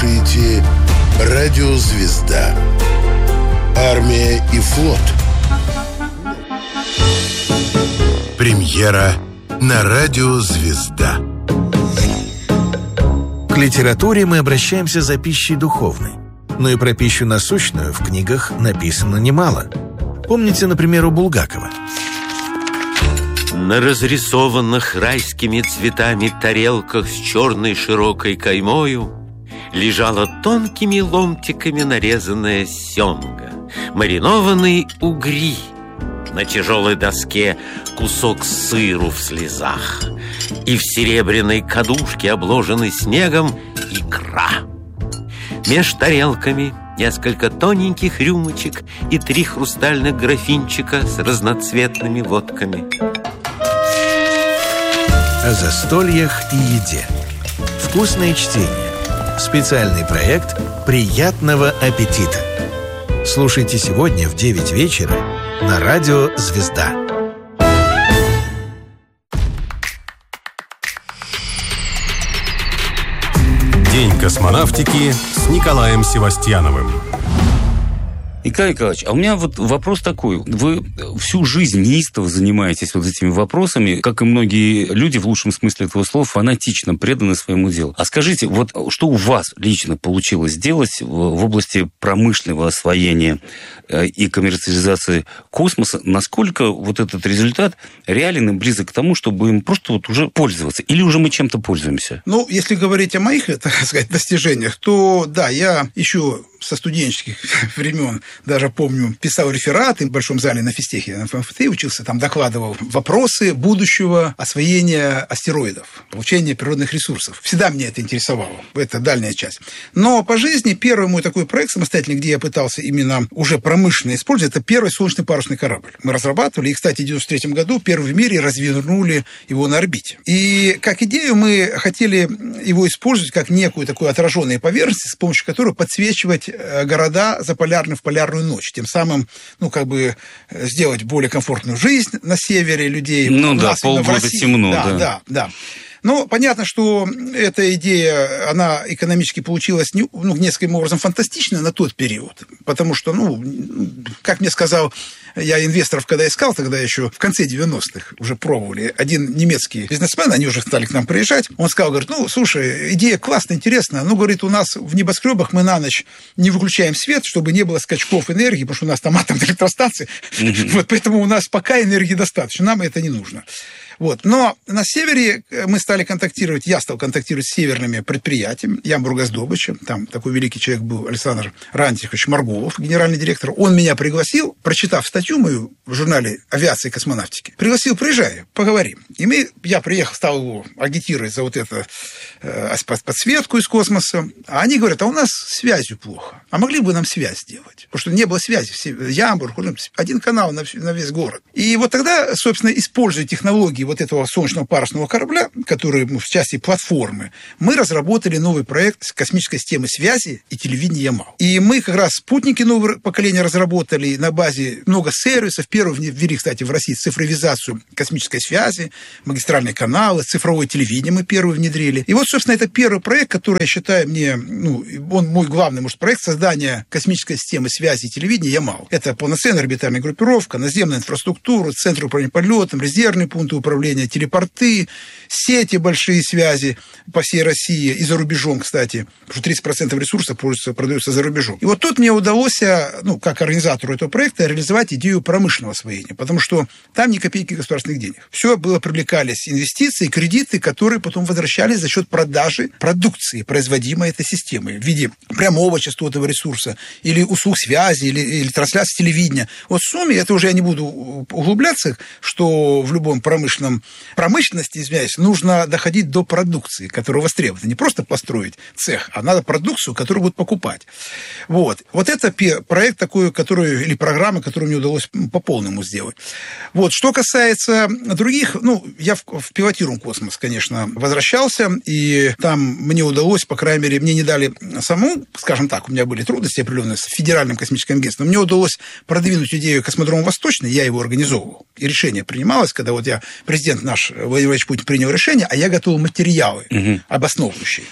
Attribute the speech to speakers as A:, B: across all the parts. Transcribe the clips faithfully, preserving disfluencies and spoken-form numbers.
A: слушаете «Радио Звезда». Армия и флот. Премьера на «Радио Звезда».
B: К литературе мы обращаемся за пищей духовной. Но и про пищу насущную в книгах написано немало. Помните, например, у Булгакова?
C: На разрисованных райскими цветами тарелках с черной широкой каймою лежала тонкими ломтиками нарезанная семга, маринованные угри, на тяжелой доске кусок сыру в слезах и в серебряной кадушке, обложенной снегом, икра. Меж тарелками несколько тоненьких рюмочек и три хрустальных графинчика с разноцветными водками.
B: О застольях и еде. Вкусное чтение. Специальный проект «Приятного аппетита». Слушайте сегодня в девять вечера на радио «Звезда».
D: День космонавтики с Николаем Севастьяновым.
E: Николай Николаевич, а у меня вот вопрос такой. Вы всю жизнь неистово занимаетесь вот этими вопросами, как и многие люди, в лучшем смысле этого слова, фанатично преданы своему делу. А скажите, вот что у вас лично получилось сделать в области промышленного освоения и коммерциализации космоса? Насколько вот этот результат реален и близок к тому, чтобы им просто вот уже пользоваться? Или уже мы чем-то пользуемся?
F: Ну, если говорить о моих, так сказать, достижениях, то да, я еще со студенческих времен даже помню, писал рефераты в Большом зале на физтехе, на эф эм эф тэ, учился, там докладывал вопросы будущего освоения астероидов, получения природных ресурсов. Всегда меня это интересовало, это дальняя часть. Но по жизни первый мой такой проект самостоятельный, где я пытался именно уже промышленно использовать, это первый солнечный парусный корабль. Мы разрабатывали, и, кстати, в девяносто третьем году первый в мире развернули его на орбите. И как идею мы хотели его использовать как некую такую отраженную поверхность, с помощью которой подсвечивать города заполярные в полярную ночь, тем самым, ну, как бы сделать более комфортную жизнь на севере людей.
E: Ну да, полгода темно.
F: Да, да, да, да. Ну, понятно, что эта идея, она экономически получилась не, ну, нескольким образом фантастичной на тот период, потому что, ну, как мне сказал, я инвесторов когда искал, тогда еще в конце девяностых уже пробовали, один немецкий бизнесмен, они уже стали к нам приезжать, он сказал, говорит, ну, слушай, идея классная, интересная, ну, говорит, у нас в небоскребах мы на ночь не выключаем свет, чтобы не было скачков энергии, потому что у нас там атомные электростанции, вот, поэтому у нас пока энергии достаточно, нам это не нужно. Вот. Но на севере мы стали контактировать, я стал контактировать с северными предприятиями, Ямбургасдобыча, там такой великий человек был Александр Рантьевич Маргулов, генеральный директор, он меня пригласил, прочитав статью мою в журнале «Авиация и космонавтики», пригласил, приезжай, поговорим. И мы, я приехал, стал его агитировать за вот эту э, подсветку из космоса, а они говорят, а у нас с связью плохо, а могли бы нам связь сделать? Потому что не было связи, Ямбург, один канал на, на весь город. И вот тогда, собственно, используя технологии вот этого солнечного парусного корабля, который, ну, в части платформы, мы разработали новый проект космической системы связи и телевидения Ямал. И мы как раз спутники нового поколения разработали на базе много сервисов. Первый ввели, кстати, в России цифровизацию космической связи, магистральные каналы, цифровое телевидение мы первый внедрили. И вот, собственно, это первый проект, который, я считаю, мне, ну, он мой главный, может, проект создания космической системы связи и телевидения Ямал. Это полноценная орбитальная группировка, наземная инфраструктура, центр управления полетом, резервные пункты управления, телепорты, сети большие связи по всей России и за рубежом, кстати, потому что тридцать процентов ресурсов продаются за рубежом. И вот тут мне удалось, ну, как организатору этого проекта, реализовать идею промышленного освоения, потому что там ни копейки государственных денег. Все было, привлекались инвестиции, кредиты, которые потом возвращались за счет продажи продукции, производимой этой системой, в виде прямого частотного ресурса или услуг связи, или, или трансляции телевидения. Вот в сумме, это уже я не буду углубляться, что в любом промышленном промышленности, извиняюсь, нужно доходить до продукции, которая востребована. Не просто построить цех, а надо продукцию, которую будут покупать. Вот. Вот это проект такой, который, или программа, которую мне удалось по полному сделать. Вот. Что касается других, ну, я в, в пилотируем космос, конечно, возвращался, и там мне удалось, по крайней мере, мне не дали саму, скажем так, у меня были трудности определенные с Федеральным космическим агентством, но мне удалось продвинуть идею космодрома Восточный, я его организовывал, и решение принималось, когда вот я, президент наш Владимир Владимирович Путин принял решение, а я готовил материалы, угу. обосновывающие.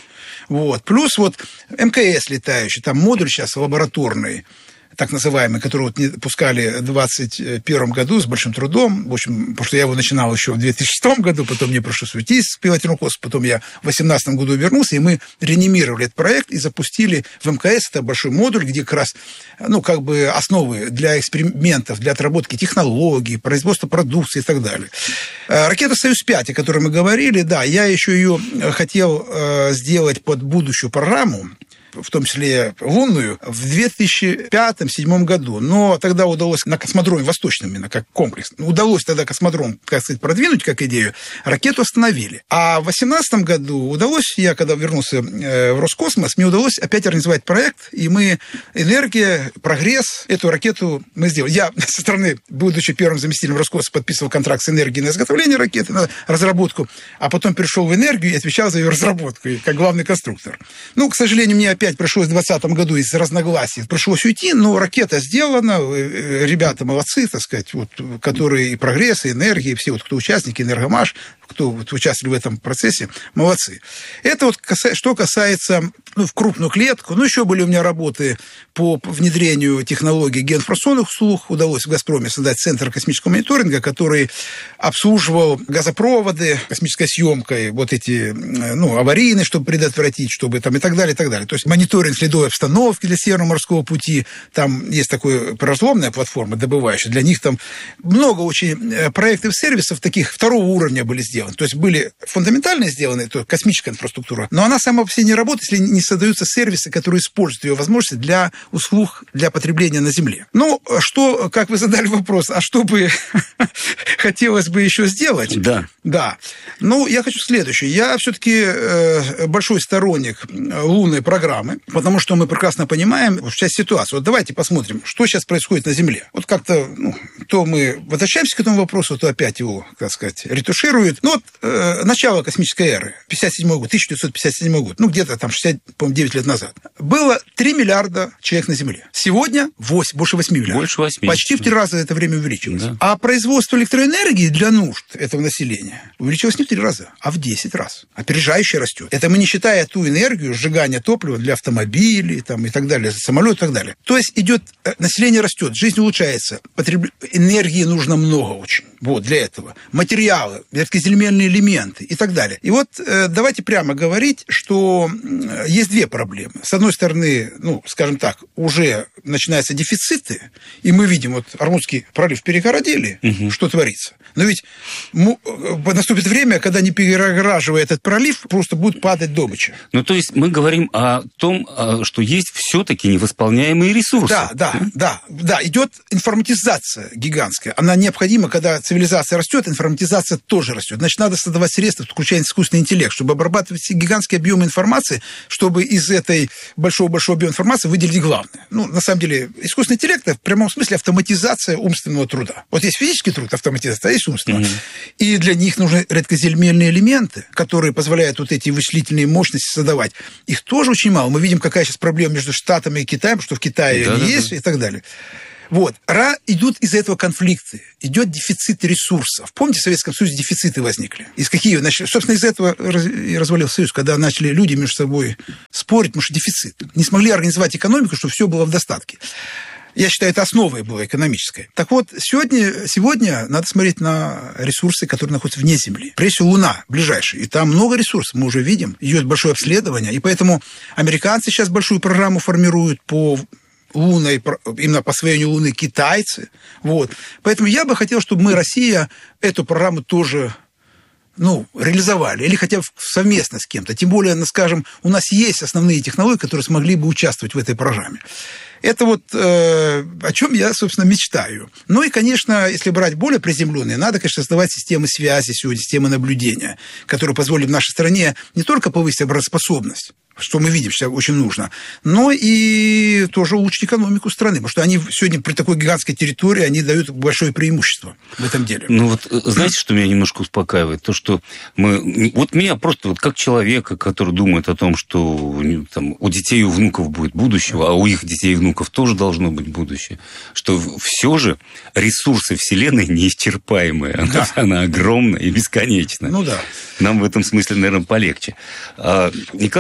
F: Вот. Плюс вот МКС летающий, там модуль сейчас лабораторный, так называемый, который вот не пускали в двадцать первом году с большим трудом. В общем, потому что я его начинал еще в две тысячи шестом году, потом мне пришлось уйти с пилотируемого космоса, потом я в две тысячи восемнадцатом году вернулся, и мы реанимировали этот проект и запустили в МКС, это большой модуль, где как раз, ну, как бы основы для экспериментов, для отработки технологий, производства продукции и так далее. Ракета «Союз-пять», о которой мы говорили, да, я еще ее хотел сделать под будущую программу, в том числе лунную, в две тысячи пятом — две тысячи седьмом году. Но тогда удалось на космодроме Восточном, именно как комплекс, удалось тогда космодром, как сказать, продвинуть как идею, ракету остановили. А в две тысячи восемнадцатом году удалось, я когда вернулся в Роскосмос, мне удалось опять организовать проект, и мы «Энергия», «Прогресс», эту ракету мы сделали. Я со стороны, будучи первым заместителем Роскосмоса, подписывал контракт с «Энергией» на изготовление ракеты, на разработку, а потом перешел в «Энергию» и отвечал за ее разработку, как главный конструктор. Ну, к сожалению, мне опять пришлось в двадцатом году из разногласий, пришлось уйти, но ракета сделана, ребята молодцы, так сказать, вот, которые и «Прогресс», и «Энергия», и все, вот, кто участники, «Энергомаш», кто вот участвовали в этом процессе, молодцы. Это вот каса... что касается, ну, в крупную клетку. Ну, еще были у меня работы по внедрению технологий геоинформационных услуг. Удалось в «Газпроме» создать центр космического мониторинга, который обслуживал газопроводы, космической съемкой, вот эти, ну, аварийные, чтобы предотвратить, чтобы там и так далее, и так далее. То есть мониторинг следовой обстановки для Северного морского пути. Там есть такая разломная платформа, добывающая. Для них там много очень проектов, сервисов таких второго уровня были сделаны. То есть были фундаментально сделаны, то есть космическая инфраструктура, но она сама по себе не работает, если не создаются сервисы, которые используют ее возможности для услуг, для потребления на Земле. Ну, что, как вы задали вопрос, а что бы хотелось бы еще сделать?
E: Да.
F: Да. Ну, я хочу следующее. Я все-таки большой сторонник лунной программы, потому что мы прекрасно понимаем сейчас ситуацию. Вот давайте посмотрим, что сейчас происходит на Земле. Вот как-то, ну, то мы возвращаемся к этому вопросу, то опять его, так сказать, ретушируют. Ну, вот э, начало космической эры, пятьдесят седьмой год, тысяча девятьсот пятьдесят седьмой год, ну, где-то там шестьдесят девять лет назад, было три миллиарда человек на Земле. Сегодня восемь, больше восьми миллиардов.
E: Больше восьми.
F: Почти в три раза за это время увеличилось.
E: Да.
F: А производство электроэнергии для нужд этого населения увеличилось не в три раза, а в десять раз. Опережающе растет. Это мы не считая ту энергию, сжигания топлива для автомобилей там, и так далее, самолетов и так далее. То есть идет, население растет, жизнь улучшается, потреб... энергии нужно много очень. Вот, для этого. Материалы, редкоземельные элементы и так далее. И вот э, давайте прямо говорить, что э, есть две проблемы. С одной стороны, ну, скажем так, уже начинаются дефициты, и мы видим, вот Ормутский пролив перегородили, угу. Что творится. Но ведь му, э, наступит время, когда, не перегораживая этот пролив, просто будет падать добыча.
E: Ну, то есть мы говорим о том, что есть все-таки невосполняемые ресурсы.
F: Да, да, да, да. Идет информатизация гигантская. Она необходима, когда цивилизация растет, информатизация тоже растет. Значит, надо создавать средства, включая искусственный интеллект, чтобы обрабатывать гигантские объемы информации, чтобы из этой большого-большого объема информации выделить главное. Ну, на самом деле, искусственный интеллект – это в прямом смысле автоматизация умственного труда. Вот есть физический труд, автоматизация, а есть умственного. Mm-hmm. И для них нужны редкоземельные элементы, которые позволяют вот эти вычислительные мощности создавать. Их тоже очень мало. Мы видим, какая сейчас проблема между Штатами и Китаем, что в Китае да, они да, есть да. и так далее. Вот. Ра идут из-за этого конфликты. Идет дефицит ресурсов. Помните, в Советском Союзе дефициты возникли? Из каких? Значит, собственно, из-за этого и развалился Союз, когда начали люди между собой спорить, потому что дефицит. Не смогли организовать экономику, чтобы все было в достатке. Я считаю, это основой была экономической. Так вот, сегодня, сегодня надо смотреть на ресурсы, которые находятся вне Земли. Прежде всего, Луна ближайшая. И там много ресурсов, мы уже видим. Идет большое обследование. И поэтому американцы сейчас большую программу формируют по лунной, именно по освоению Луны, китайцы. Вот. Поэтому я бы хотел, чтобы мы, Россия, эту программу тоже... ну, реализовали, или хотя бы совместно с кем-то. Тем более, ну, скажем, у нас есть основные технологии, которые смогли бы участвовать в этой программе. Это вот э, о чем я, собственно, мечтаю. Ну и, конечно, если брать более приземленные, надо, конечно, создавать системы связи сегодня, системы наблюдения, которые позволят в нашей стране не только повысить обороноспособность, что мы видим, что очень нужно, но и тоже улучшить экономику страны, потому что они сегодня при такой гигантской территории, они дают большое преимущество в этом деле.
E: Ну вот, знаете, что меня немножко успокаивает? То, что мы... Вот меня просто, вот как человека, который думает о том, что там, у детей и у внуков будет будущее, а у их детей и внуков тоже должно быть будущее, что все же ресурсы Вселенной неисчерпаемые. Она, да. она огромная и бесконечная.
F: Ну да.
E: Нам в этом смысле, наверное, полегче. А, Николай Николаевич, вот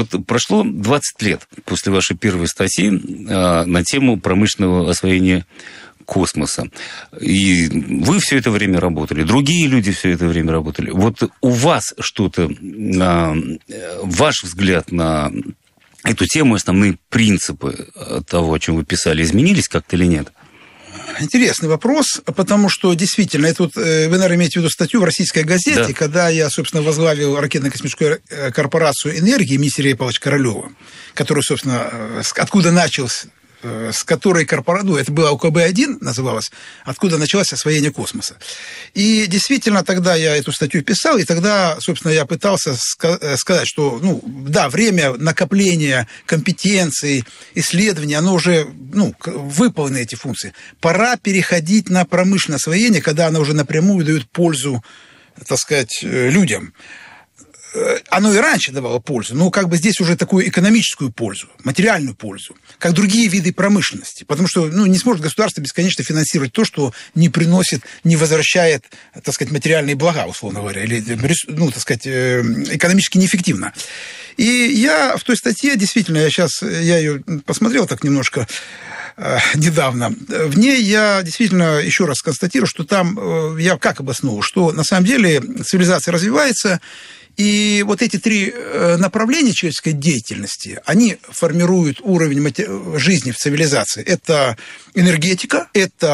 E: вот прошло двадцать лет после вашей первой статьи э, на тему промышленного освоения космоса. И вы все это время работали, другие люди все это время работали. Вот у вас что-то, э, ваш взгляд на эту тему, основные принципы того, о чем вы писали, изменились как-то или нет?
F: Интересный вопрос, потому что действительно, это вот, вы, наверное, имеете в виду статью в российской газете, да. Когда я, собственно, возглавил ракетно-космическую корпорацию «Энергии» имени Сергея Павловича Королёва, который, собственно, откуда начался, с которой корпорация, ну, это была У К Б один, называлась, откуда началось освоение космоса. И действительно, тогда я эту статью писал, и тогда, собственно, я пытался сказать, что, ну, да, время накопления компетенций, исследований, оно уже, ну, выполнено, эти функции. Пора переходить на промышленное освоение, когда оно уже напрямую дает пользу, так сказать, людям. Оно и раньше давало пользу, но как бы здесь уже такую экономическую пользу, материальную пользу, как другие виды промышленности. Потому что, ну, не сможет государство бесконечно финансировать то, что не приносит, не возвращает, так сказать, материальные блага, условно говоря, или, ну, так сказать, экономически неэффективно. И я в той статье, действительно, я сейчас, я ее посмотрел так немножко недавно, в ней я действительно еще раз констатирую, что там, я как обосновываю, что на самом деле цивилизация развивается. И вот эти три направления человеческой деятельности, они формируют уровень жизни в цивилизации. Это энергетика,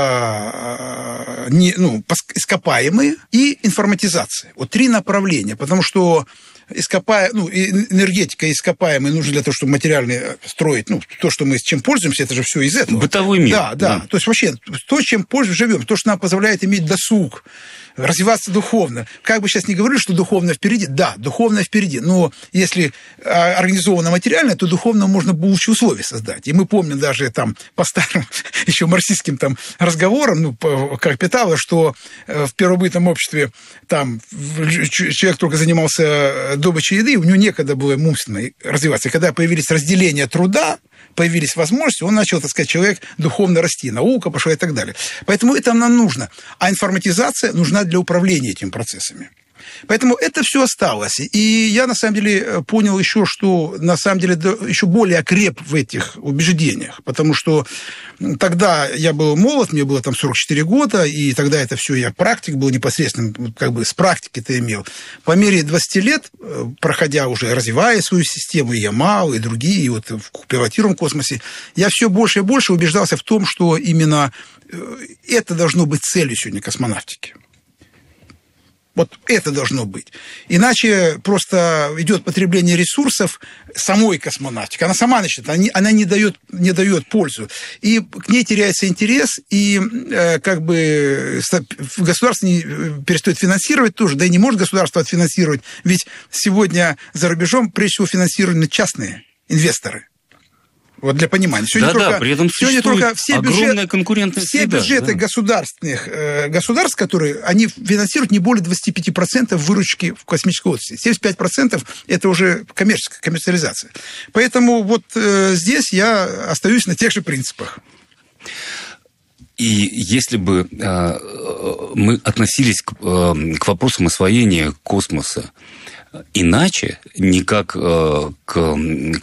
F: это ну, ископаемые и информатизация. Вот три направления, потому что ископая, ну, энергетика и ископаемые нужны для того, чтобы материально строить, ну, то, что мы с чем пользуемся, это же все из этого.
E: Бытовой мир.
F: Да, да, да. То есть вообще то, чем пользуемся, живем, то, что нам позволяет иметь досуг, развиваться духовно. Как бы сейчас ни говорили, что духовное впереди, да, духовное впереди, но если организовано материально, то духовно можно лучшие условия создать. И мы помним даже там по старым еще марксистским там разговорам, ну, по Капиталу, что в первобытном обществе там человек только занимался добычей еды, у него некогда было умственно развиваться. И когда появились разделения труда, появились возможности, он начал, так сказать, человек духовно расти, наука пошла и так далее. Поэтому это нам нужно. А информатизация нужна для управления этими процессами. Поэтому это все осталось. И я, на самом деле, понял еще, что, на самом деле, еще более окреп в этих убеждениях. Потому что тогда я был молод, мне было там сорок четыре года, и тогда это все, я практик был непосредственно, как бы с практики-то имел. По мере двадцати лет, проходя уже, развивая свою систему, и Ямал, и другие, и вот в пилотируемом космосе, я все больше и больше убеждался в том, что именно это должно быть целью сегодня космонавтики. Вот это должно быть. Иначе просто идет потребление ресурсов самой космонавтики. Она сама начинает, она, она не, дает, не дает пользу. И к ней теряется интерес, и э, как бы государство не перестает финансировать тоже, да и не может государство отфинансировать. Ведь сегодня за рубежом прежде всего финансированы частные инвесторы. Вот для понимания. Сегодня
E: да,
F: только,
E: да, при этом
F: сегодня только все
E: огромная
F: бюджет,
E: конкурентная
F: все
E: среда,
F: бюджеты
E: да.
F: государственных э, государств, которые они финансируют не более двадцать пять процентов выручки в космической отрасли. семьдесят пять процентов это уже коммерческая коммерциализация. Поэтому вот э, здесь я остаюсь на тех же принципах.
E: И если бы э, мы относились к, э, к вопросам освоения космоса иначе, не как э, к, к